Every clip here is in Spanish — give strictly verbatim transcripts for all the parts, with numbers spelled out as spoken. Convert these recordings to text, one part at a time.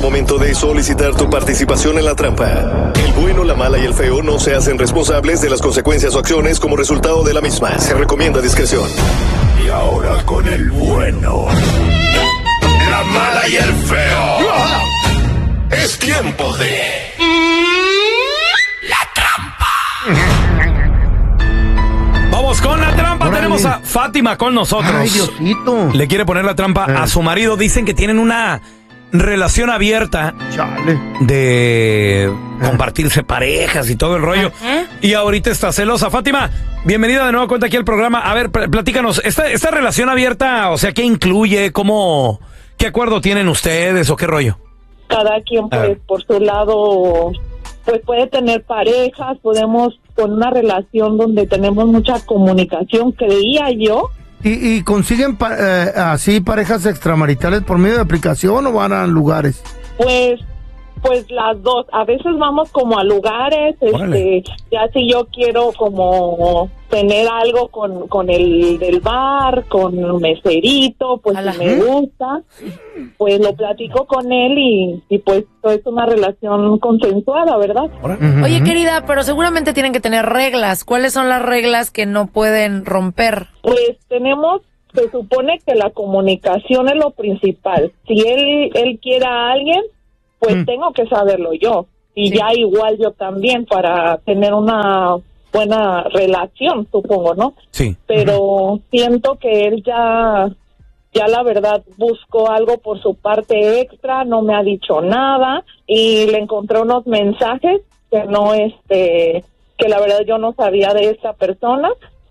momento de solicitar tu participación en la trampa. El bueno, la mala y el feo no se hacen responsables de las consecuencias o acciones como resultado de la misma. Se recomienda discreción. Y ahora con el bueno, la mala y el feo. Es tiempo de la trampa. Vamos con la trampa. Órale. Tenemos a Fátima con nosotros. Ay, Diosito. Le quiere poner la trampa eh. a su marido. Dicen que tienen una relación abierta. Chale. De eh. compartirse parejas y todo el rollo. ¿Eh? Y ahorita está celosa. Fátima, bienvenida de nuevo cuenta aquí al programa. A ver, platícanos, esta, esta relación abierta, o sea, ¿qué incluye? ¿Cómo, qué acuerdo tienen ustedes o qué rollo? Cada quien, pues, por su lado, pues puede tener parejas, podemos con una relación donde tenemos mucha comunicación, creía yo. ¿Y, y consiguen pa- eh, así parejas extramaritales por medio de aplicación o van a lugares? Pues, pues las dos. A veces vamos como a lugares, vale. este, ya si yo quiero como tener algo con, con el del bar, con el meserito, pues si me gusta, pues lo platico con él y, y pues es una relación consensuada, ¿verdad? Uh-huh. Oye, querida, pero seguramente tienen que tener reglas. ¿Cuáles son las reglas que no pueden romper? Pues tenemos, se supone que la comunicación es lo principal. Si él, él quiere a alguien, pues mm. tengo que saberlo yo. Y sí. ya igual yo también para tener una buena relación, supongo, ¿no? Sí. Pero uh-huh. siento que él ya, ya la verdad buscó algo por su parte extra, no me ha dicho nada y le encontré unos mensajes que no, este, que la verdad yo no sabía de esta persona.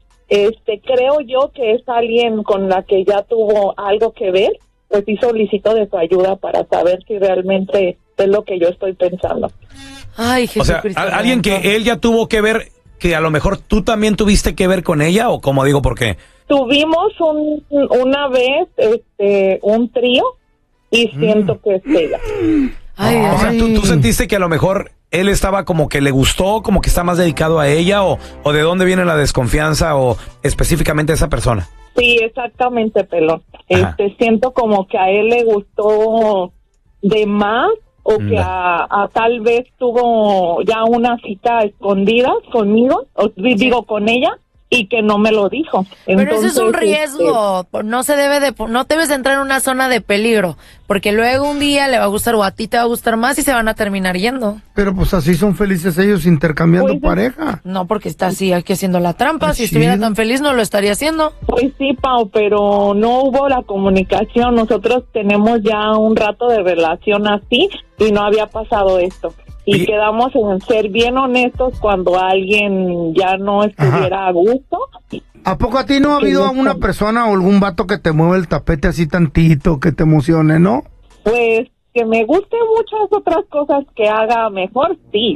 Este, creo yo que es alguien con la que ya tuvo algo que ver, pues sí solicito de su ayuda para saber si realmente es lo que yo estoy pensando. Ay, Jesucristo. O sea, alguien que él ya tuvo que ver, que a lo mejor tú también tuviste que ver con ella, o cómo digo, ¿por qué? Tuvimos un, una vez este un trío y siento mm. que es ella. Ay, o sea, ¿tú, tú sentiste que a lo mejor él estaba como que le gustó, como que está más dedicado a ella, o, o de dónde viene la desconfianza, o específicamente a esa persona? Sí, exactamente, Pelón. Ajá. Este, siento como que a él le gustó de más, o que a, a tal vez tuvo ya una cita escondida conmigo, o digo con ella, y que no me lo dijo. Pero Entonces, ese es un riesgo, este, no se debe de, no debes entrar en una zona de peligro, porque luego un día le va a gustar o a ti te va a gustar más y se van a terminar yendo. Pero pues así son felices ellos intercambiando pues, pareja. No, porque está así aquí haciendo la trampa, pues si sí. estuviera tan feliz no lo estaría haciendo. Pues sí, Pau, pero no hubo la comunicación, nosotros tenemos ya un rato de relación así y no había pasado esto. Y quedamos en ser bien honestos cuando alguien ya no estuviera Ajá. a gusto. ¿A poco a ti no ha habido alguna persona o algún vato que te mueva el tapete así tantito, que te emocione, no? Pues que me guste muchas otras cosas que haga mejor, sí.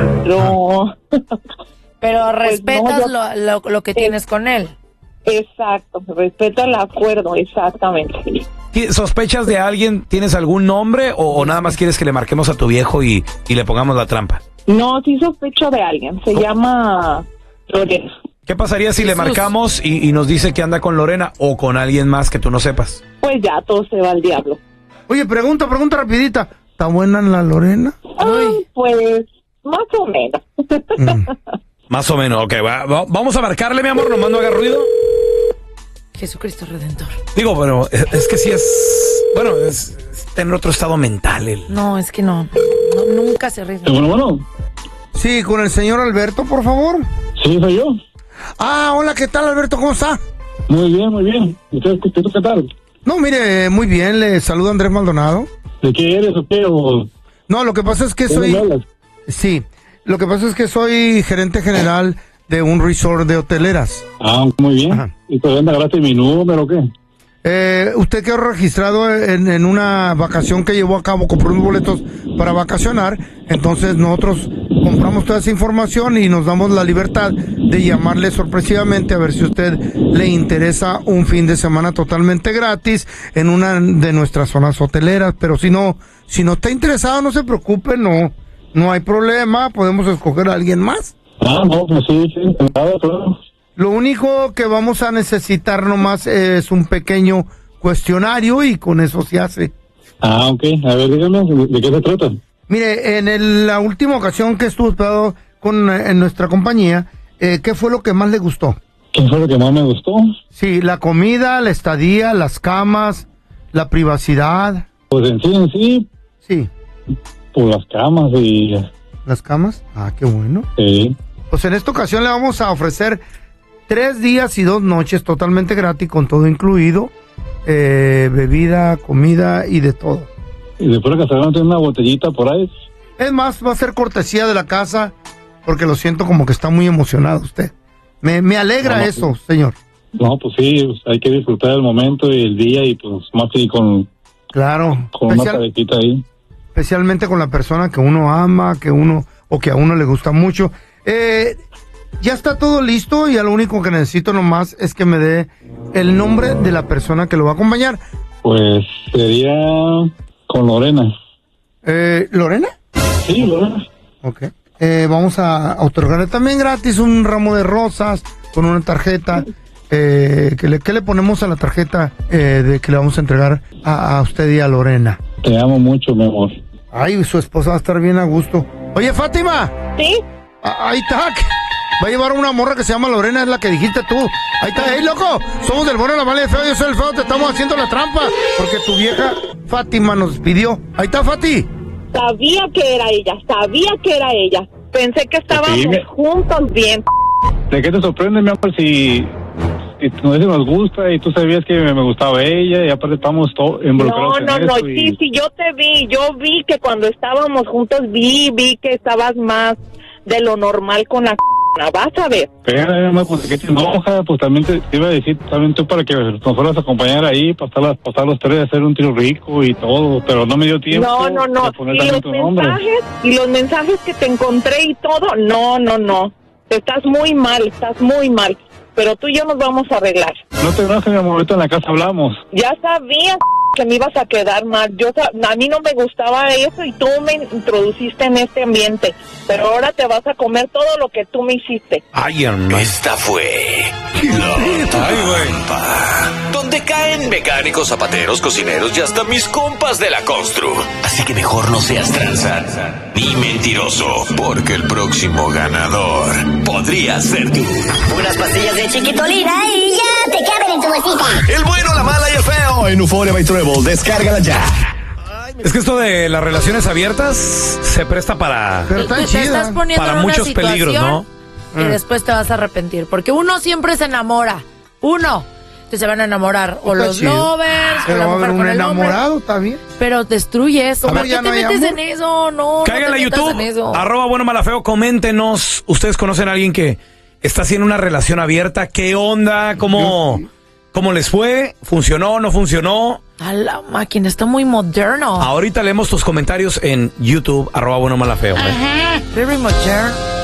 Pero, Pero respetas pues no, yo, lo, lo, lo que es, tienes con él. Exacto, respeto el acuerdo, exactamente. ¿Sospechas de alguien? ¿Tienes algún nombre o, o nada más quieres que le marquemos a tu viejo y, y le pongamos la trampa? No, sí sospecho de alguien. Se ¿Cómo? llama Lorena. ¿Qué pasaría si Jesús. le marcamos y, y nos dice que anda con Lorena o con alguien más que tú no sepas? Pues ya, todo se va al diablo. Oye, pregunta, pregunta rapidita. ¿Está buena la Lorena? Ay, pues, más o menos. Mm. Más o menos, ok. Va, va, vamos a marcarle, mi amor, nomás no haga ruido. Jesucristo Redentor. Digo, pero es, es que sí es... Bueno, es, está en otro estado mental. Él. No, es que no, no. Nunca se ríe. Bueno, bueno. Sí, con el señor Alberto, por favor. Sí, soy yo. Ah, hola, ¿qué tal, Alberto? ¿Cómo está? Muy bien, muy bien. ¿Usted qué, qué tal? No, mire, muy bien. Le saluda Andrés Maldonado. ¿De qué eres o qué? O... No, lo que pasa es que soy... Sí, lo que pasa es que soy gerente general de un resort de hoteleras. Ah, muy bien. Ajá. ¿Y por dónde agarraste mi número o qué? Eh, usted quedó registrado en, en una vacación que llevó a cabo, compró unos boletos para vacacionar, entonces nosotros compramos toda esa información y nos damos la libertad de llamarle sorpresivamente a ver si a usted le interesa un fin de semana totalmente gratis en una de nuestras zonas hoteleras, pero si no, si no está interesado, no se preocupe, no, no hay problema, podemos escoger a alguien más. Ah, no, pues sí, sí, claro, claro. Lo único que vamos a necesitar nomás es un pequeño cuestionario y con eso se hace. Ah, ok. A ver, dígame, ¿de, de qué se trata? Mire, en el- la última ocasión que estuvo hospedado con, eh, en nuestra compañía, eh, ¿qué fue lo que más le gustó? ¿Qué fue lo que más me gustó? Sí, la comida, la estadía, las camas, la privacidad. Pues en sí, en sí, Sí, por las camas y... las camas. Ah, qué bueno. Sí. Pues en esta ocasión le vamos a ofrecer tres días y dos noches totalmente gratis, con todo incluido, eh, bebida, comida y de todo. Y después de que se van a tener una botellita por ahí. Es más, va a ser cortesía de la casa, porque lo siento como que está muy emocionado usted. Me, me alegra No, no, eso, señor. No, pues sí, pues hay que disfrutar el momento y el día y pues más que con, Claro. con una Especial- cabecita ahí. especialmente con la persona que uno ama, que uno o que a uno le gusta mucho. Eh, ya está todo listo y lo único que necesito nomás es que me dé el nombre de la persona que lo va a acompañar. Pues sería con Lorena. Eh, ¿Lorena? Sí, Lorena. Ok. Eh, vamos a otorgarle también gratis un ramo de rosas con una tarjeta. Eh, ¿qué, le, qué le ponemos a la tarjeta eh, de que le vamos a entregar a, a usted y a Lorena? Te amo mucho, mi amor. Ay, su esposa va a estar bien a gusto. Oye, Fátima. ¿Sí? Ah, ahí está. Va a llevar una morra que se llama Lorena, es la que dijiste tú. Ahí está, ¡ey, loco! Somos del bueno, la mala y el feo, yo soy el feo, te estamos haciendo la trampa. Porque tu vieja Fátima nos pidió. Ahí está, Fati. Sabía que era ella, sabía que era ella. Pensé que estábamos Sí, me- juntos bien. ¿De qué te sorprende, mi amor, si, si no nos gusta y tú sabías que me, me gustaba ella y aparte estamos todos involucrados No, en no, no, eso? y- sí, sí, yo te vi, yo vi que cuando estábamos juntos, vi, vi que estabas más de lo normal con la c***, vas a ver. Espera, mi amor, pues ¿de qué te enoja? Pues también te, te iba a decir, también tú para que nos fueras a acompañar ahí, pasar, pasar los tres, hacer un trío rico y todo, pero no me dio tiempo. No, no, no, de poner y también los tu nombre. mensajes, y los mensajes que te encontré y todo, no, no, no, estás muy mal, estás muy mal, pero tú y yo nos vamos a arreglar. No te enojes, mi amor, ahorita en la casa hablamos. Ya sabía que me ibas a quedar mal. Yo sa- a mí no me gustaba eso y tú me introduciste en este ambiente. Pero ahora te vas a comer todo lo que tú me hiciste. Ay, hermano. Esta fue la trampa, donde caen mecánicos, zapateros, cocineros y hasta mis compas de la constru. Así que mejor no seas tranza ni mentiroso, porque el próximo ganador podría ser tú. Unas pastillas de chiquitolina y ya te caben en tu bolsita. El bueno, la mala y el feo en Euphoria by Treble. Descárgala ya. Es que esto de las relaciones abiertas se presta para... Pero Te tan estás chida. poniendo Para en una muchos situación peligros, ¿no? Y después te vas a arrepentir. Porque uno siempre se enamora. Uno. Entonces se van a enamorar o Está los chido. lovers, o Pero la va a mujer haber con un el hombre. enamorado, está bien. Pero destruyes. ¿Cómo ¿Por qué ya te no hay metes amor? en eso? No, Cáiganle no a te metas en YouTube, eso. arroba bueno malafeo, coméntenos. ¿Ustedes conocen a alguien que está haciendo una relación abierta? ¿Qué onda? ¿Cómo, cómo les fue? ¿Funcionó? ¿No funcionó? A la máquina, está muy moderno. Ahorita leemos tus comentarios en YouTube, arroba bueno malafeo. ¿eh? Very modern.